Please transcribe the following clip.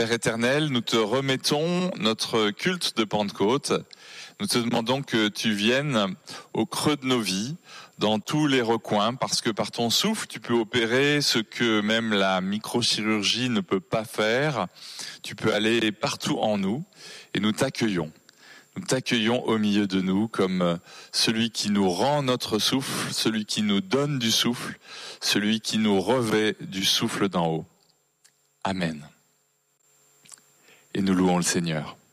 Père éternel, nous te remettons notre culte de Pentecôte. Nous te demandons que tu viennes au creux de nos vies, dans tous les recoins, parce que par ton souffle, tu peux opérer ce que même la microchirurgie ne peut pas faire. Tu peux aller partout en nous et nous t'accueillons. Nous t'accueillons au milieu de nous comme celui qui nous rend notre souffle, celui qui nous donne du souffle, celui qui nous revêt du souffle d'en haut. Amen. Et nous louons le Seigneur.